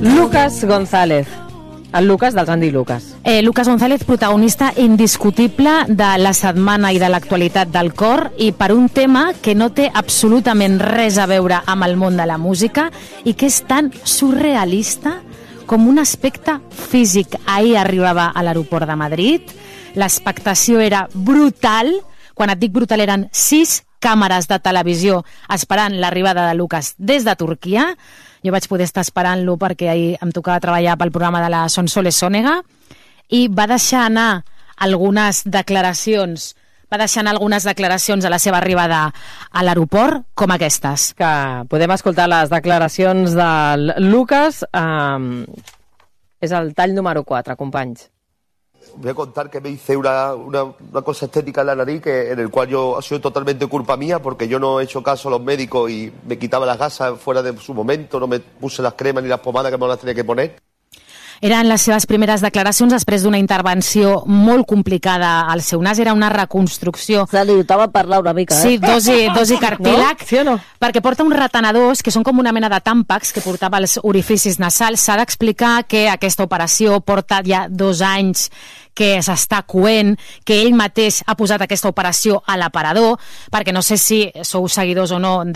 Lucas González. El Lucas dels Andy Lucas. Lucas González, protagonista indiscutible de la setmana i de l'actualitat del cor, i per un tema que no té absolutament res a veure amb el món de la música i que és tan surrealista com un aspecte físic. Ahir arribava a l'aeroport de Madrid, l'expectació era brutal. Quan et dic brutal, eren 6 càmeres de televisió esperant l'arribada de Lucas des de Turquia. Jo vaig poder estar esperant-lo perquè ahir em tocava treballar pel programa de la Sonsoles Sónega, i va deixar anar algunes declaracions a la seva arribada a l'aeroport, com aquestes. Que podem escoltar les declaracions del Lucas. És el tall número 4, companys. Voy a contar que me hice una cosa estética en la nariz en el cual ha sido totalmente culpa mía, porque yo no he hecho caso a los médicos y me quitaba las gasas fuera de su momento, no me puse las cremas ni las pomadas que me las tenía que poner. Eren les seves primeres declaracions després d'una intervenció molt complicada al seu nas. Era una reconstrucció. Se li notava parlar una mica, Sí, dosi cartílag. No? Sí o no? Perquè porta uns retenedors que són com una mena de tàmpacs que portava als orificis nasals. S'ha d'explicar que aquesta operació porta ja 2 anys que s'està coent, que ell mateix ha posat aquesta operació a l'aparador, perquè no sé si sou seguidors o no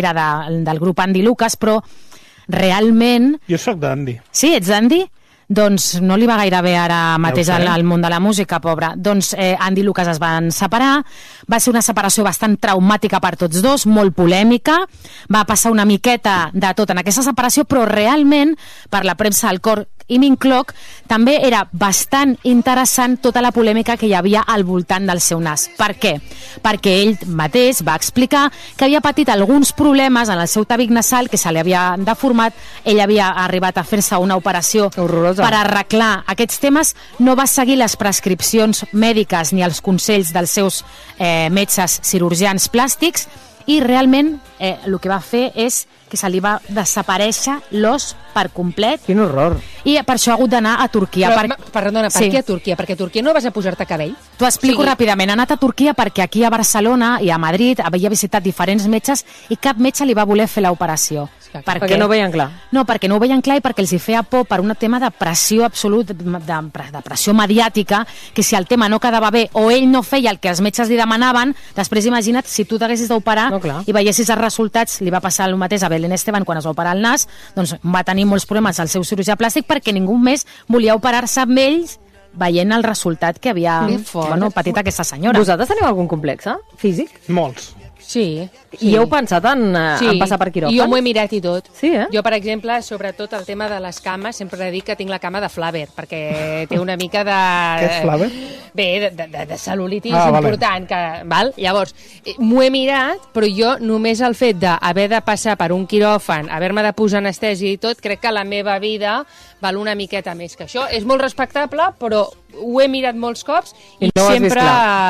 del grup Andy Lucas, però realment... Jo sóc d'Andy. Sí, ets d'Andy? Doncs no li va gaire bé ara mateix al món de la música, pobre. Doncs Andy Lucas es van separar, va ser una separació bastant traumàtica per tots dos, molt polèmica, va passar una miqueta de tot en aquesta separació, però realment, per la premsa del cor, i m'incloc, també era bastant interessant tota la polèmica que hi havia al voltant del seu nas. Per què? Perquè ell mateix va explicar que havia patit alguns problemes en el seu tabic nasal, que se li havia deformat. Ell havia arribat a fer-se una operació horrorosa per arreglar aquests temes. No va seguir les prescripcions mèdiques ni els consells dels seus metges cirurgians plàstics, i realment el que va fer és que se li va desaparèixer l'os per complet. Quin horror. I per això ha hagut d'anar a Turquia. Perdona, per què a Turquia? Perquè a Turquia no vas a posar-te cabell? T'ho explico ràpidament. Ha anat a Turquia perquè aquí a Barcelona i a Madrid havia visitat diferents metges i cap metge li va voler fer l'operació. Perquè no ho veien clar. No, perquè no ho veien clar i perquè els hi feia por per un tema de pressió absolut, de pressió mediàtica, que si el tema no quedava bé o ell no feia el que els metges li demanaven, després imagina't si tu t'haguessis d'operar i veiessis els resultats. Li va passar el mateix a Belén Esteban quan es va operar el nas, doncs va tenir molts problemes al seu cirurgià plàstic perquè ningú més volia operar-se amb ells veient el resultat que havia patit aquesta senyora. Vosaltres teniu algun complex físic? Molts. Sí. I heu pensat en passar per quiròfan? Jo m'ho he mirat i tot. Sí, Jo, per exemple, sobretot el tema de les cames, sempre dic que tinc la cama de Flaver, perquè té una mica de... Què és Flaver? Bé, de cel·lulitis important. Val? Llavors, m'ho he mirat, però jo només el fet d'haver de passar per un quiròfan, haver-me de posar anestèsia i tot, crec que la meva vida val una miqueta més que això. És molt respectable, però ho he mirat molts cops i no sempre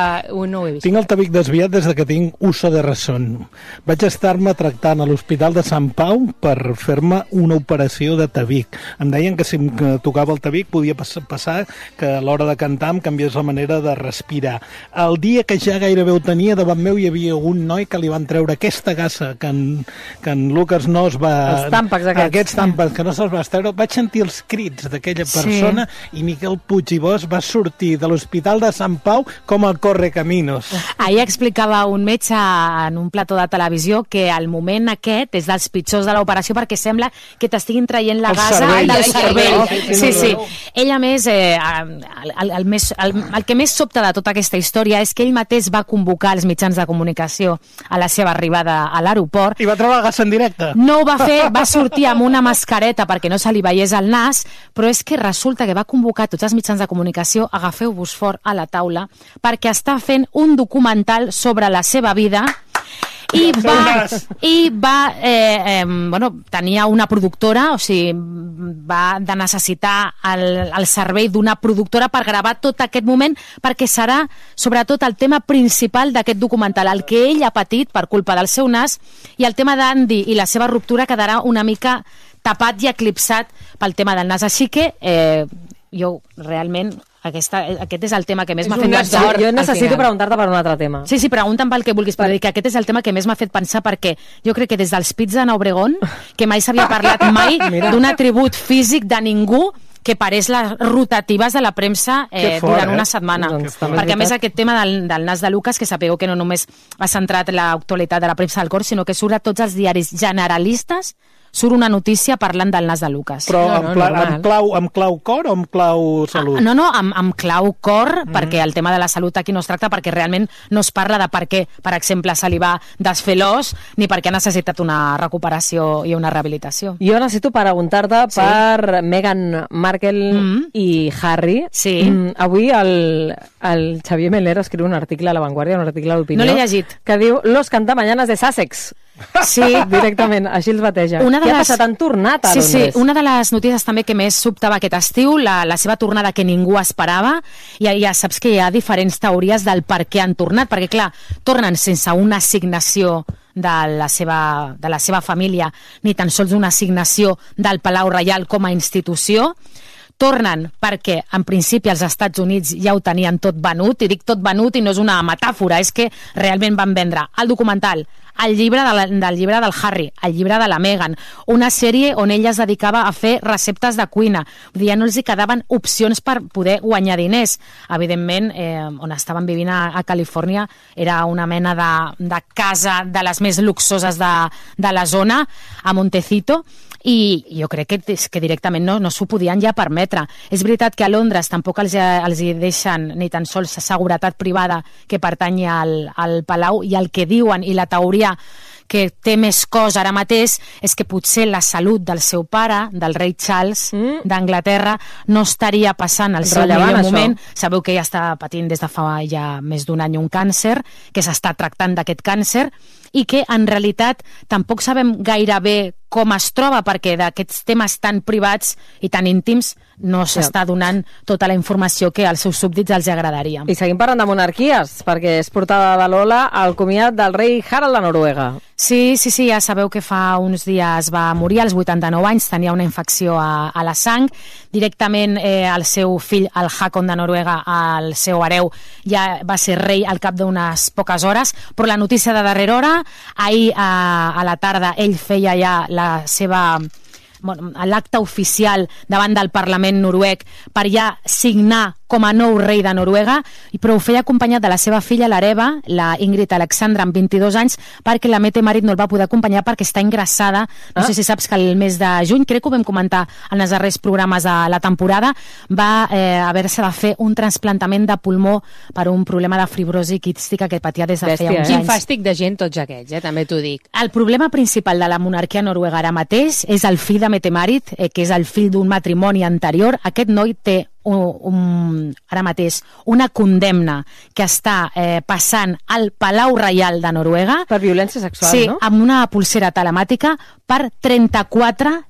no ho he vist. Tinc el tabic desviat des que tinc uso de razón. Vaig estar-me tractant a l'Hospital de Sant Pau per fer-me una operació de tabic. Em deien que si em tocava el tabic podia passar que a l'hora de cantar em canviés la manera de respirar. El dia que ja gairebé ho tenia, davant meu hi havia un noi que li van treure aquesta gassa que en Lucas no es va... Els tàmpacs aquests tàmpacs que no se'ls va treure. Vaig sentir els crits d'aquella persona i Miquel Puig i Bosch va sortir de l'Hospital de Sant Pau com el Correcaminos. Ahir explicava un metge en un plató de televisió que el moment aquest és dels pitjors de l'operació perquè sembla que t'estiguin traient la gasa del cervell. Sí. Ell, a més, el que més sobta de tota aquesta història és que ell mateix va convocar els mitjans de comunicació a la seva arribada a l'aeroport. I va treure gas en directe. No ho va fer, va sortir amb una mascareta perquè no se li veiés el nas, però és que resulta que va convocar tots els mitjans de comunicació, agafeu-vos fort a la taula, perquè està fent un documental sobre la seva vida tenia una productora, o sigui, va de necessitar el servei d'una productora per gravar tot aquest moment, perquè serà sobretot el tema principal d'aquest documental, el que ell ha patit per culpa del seu nas, i el tema d'Andy i la seva ruptura quedarà una mica tapat i eclipsat pel tema del nas. Així que jo realment aquest és el tema que més m'ha fet pensar. Jo necessito preguntar-te per un altre tema. Sí, pregunta'm pel que vulguis, però que aquest és el tema que més m'ha fet pensar, perquè jo crec que des dels pits de Obregón, que mai s'havia parlat mai d'un atribut físic de ningú que pareix les rotatives de la premsa durant una setmana. Perquè a més aquest tema del nas de Lucas, que sapigueu que no només ha centrat l'actualitat de la premsa del cor, sinó que surt a tots els diaris generalistes, surt una notícia parlant del nas de Lucas. Però amb clau cor o amb clau salut? No, amb clau cor, perquè el tema de la salut aquí no es tracta, perquè realment no es parla de per què, per exemple, se li va desfer l'os, ni per què ha necessitat una recuperació i una rehabilitació. Jo necessito preguntar-te per Meghan Markle i Harry. Sí. Avui el Xavier Melero escriu un article a La Vanguardia, un article d'opinió, no l'he llegit, que diu Los cantamañanas de Sussex. Sí, directament, així els bateja. Què ha passat? Han tornat a Londres. Sí, una de les notícies també que més sobtava aquest estiu, la seva tornada que ningú esperava, i ja saps que hi ha diferents teories del per què han tornat, perquè clar, tornen sense una assignació de la seva família, ni tan sols una assignació del Palau Reial com a institució. Tornen perquè, en principi, els Estats Units ja ho tenien tot venut, i dic tot venut i no és una metàfora, és que realment van vendre el documental, el llibre del Harry, el llibre de la Meghan, una sèrie on ella es dedicava a fer receptes de cuina. Vull dir, ja no els hi quedaven opcions per poder guanyar diners. Evidentment, on estaven vivint a Califòrnia era una mena de casa de les més luxoses de la zona, a Montecito, i jo crec que directament no s'ho podien ja permetre. És veritat que a Londres tampoc els hi deixen ni tan sols seguretat privada que pertanyi al Palau, i el que diuen i la teoria que té més cos ara mateix és que potser la salut del seu pare, del rei Charles d'Anglaterra, no estaria passant el seu millor moment. Sabeu que ja està patint des de fa ja més d'un any un càncer, que s'està tractant d'aquest càncer, i que en realitat tampoc sabem gaire bé com es troba, perquè d'aquests temes tan privats i tan íntims no s'està donant tota la informació que als seus súbdits els agradaria. I seguim parlant de monarquies, perquè és portada de l'Ola el comiat del rei Harald de Noruega. Sí, ja sabeu que fa uns dies va morir, als 89 anys, tenia una infecció a la sang. Directament el seu fill, el Håkon de Noruega, el seu hereu, ja va ser rei al cap d'unes poques hores, però la notícia de darrera hora, ahir a la tarda ell feia ja l'acte oficial davant del Parlament noruec per ja signar com a nou rei de Noruega, però ho feia acompanyat de la seva filla, l'hereva, la Ingrid Alexandra, amb 22 anys, perquè la Mette Marit no el va poder acompanyar perquè està ingressada. No sé si saps que el mes de juny, crec que ho vam comentar en els darrers programes de la temporada, va haver-se de fer un trasplantament de pulmó per un problema de fibrosi quística que patia des de feia uns anys. Quin fàstic de gent tots aquests, també t'ho dic. El problema principal de la monarquia noruega ara mateix és el fill de Mette Marit, que és el fill d'un matrimoni anterior. Aquest noi té ara mateix una condemna que està passant al Palau Reial de Noruega per violència sexual, sí, no? Amb una pulsera telemàtica per 34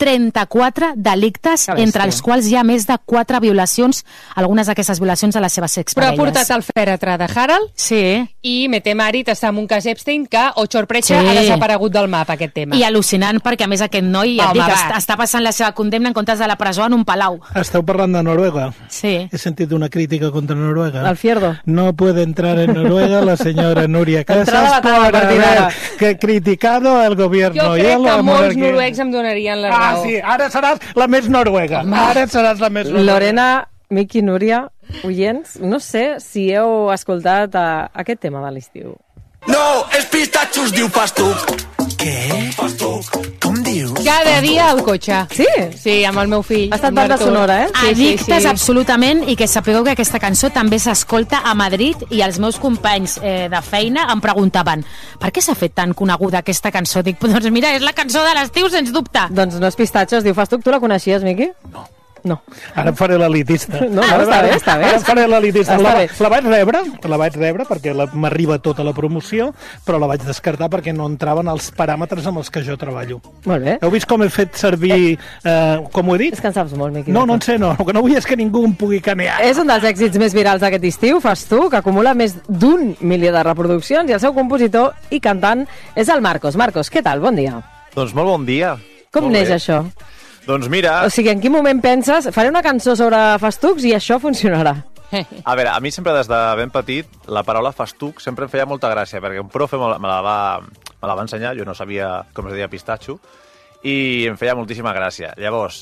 delictes, entre els quals hi ha més de 4 violacions, algunes d'aquestes violacions a les seves exparelles. Però ha portat el fèretre de Harald, sí, i Mette Marit està en un cas Epstein que, sorpresa, ha desaparegut del mapa, aquest tema. I al·lucinant, perquè a més aquest noi està passant la seva condemna en comptes de la presó en un palau. Esteu parlant de Noruega. Sí. He sentido una crítica contra Noruega. Al Fierdo. No puede entrar en Noruega la señora Núria Casas por haber criticado el gobierno. Jo crec que molts noruecs em donarien la raó. Sí, ara seràs la més noruega. Ara seràs la més noruega. Lorena, Miqui, Núria, oients, no sé si heu escoltat aquest tema de l'estiu. No, és pistatxos, diu Pastuc. Què? Pastuc, com dius? Cada dia al cotxe. Sí? Sí, amb el meu fill. Ha estat banda sonora, eh? Addictes, absolutament, i que sapigueu que aquesta cançó també s'escolta a Madrid, i els meus companys de feina em preguntaven per què s'ha fet tan coneguda aquesta cançó? Dic, doncs mira, és la cançó de l'estiu, sens dubte. Doncs no és pistatxos, diu Fastuc. Tu la coneixies, Miqui? No. Ara faré l'elitista. No, està bé. Ara faré l'elitista. La vaig rebre perquè m'arriba tota la promoció, però la vaig descartar perquè no entraven els paràmetres amb els que jo treballo. Molt bé. Heu vist com he fet servir, com ho he dit? És que en saps molt, Miqui. No en sé, no. El que no vull és que ningú em pugui canear. És un dels èxits més virals d'aquest estiu, Fastuc, que acumula més d'1 milió de reproduccions, i el seu compositor i cantant és el Marcos. Marcos, què tal? Bon dia. Doncs molt bon dia. Com neix això? Doncs mira... O sigui, en quin moment penses, faré una cançó sobre festucs i això funcionarà? A veure, a mi sempre des de ben petit la paraula festuc sempre em feia molta gràcia, perquè un profe me la va ensenyar, jo no sabia com es deia pistatxo, i em feia moltíssima gràcia. Llavors,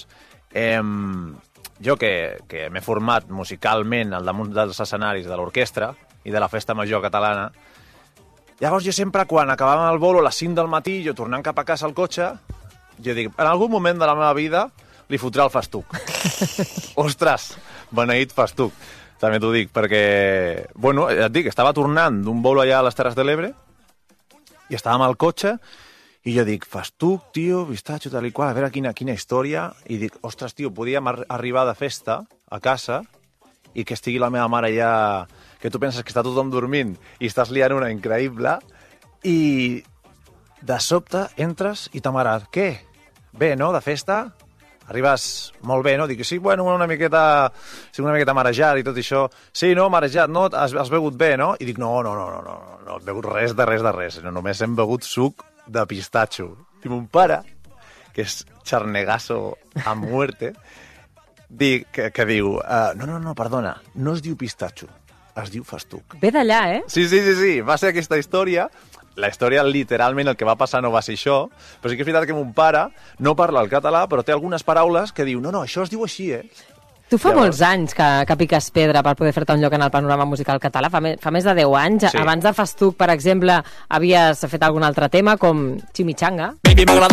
jo que m'he format musicalment al damunt dels escenaris de l'orquestra i de la festa major catalana, llavors jo sempre, quan acabàvem el bolo a les 5 del matí, jo tornant cap a casa al cotxe, jo dic, en algun moment de la meva vida li fotré el festuc. Ostres, beneït festuc. També t'ho dic, perquè, bueno, ja et dic, estava tornant d'un bolo allà a les Terres de l'Ebre i estàvem al cotxe i jo dic, festuc, tio, pistatxo, tal i qual, a veure quina història. I dic, ostres, tio, podíem arribar de festa a casa i que estigui la meva mare ja, que tu penses que està tothom dormint i estàs liant una increïble i de sobte entres i ta mare, què? Bé, no?, de festa? Arribes molt bé, no? Dic, sí, bueno, una miqueta marejat i tot això. Sí, no, marejat, no? Has begut bé, no? I dic, no he begut res de res. No, només hem begut suc de pistatxo. I mon pare, que és charnegazo a muerte, que diu, no, perdona, no es diu pistatxo, es diu festuc. Ve d'allà, eh? Sí, va ser aquesta història. La història, literalment, el que va passar no va ser això, però sí que és veritat que mon pare no parla el català, però té algunes paraules que diu, no, això es diu així, eh? Tu fa molts anys que piques pedra per poder fer-te un lloc en el panorama musical català, fa més de 10 anys. Sí. Abans de Festuc, per exemple, havies fet algun altre tema, com Chimichanga. Baby, m'agrada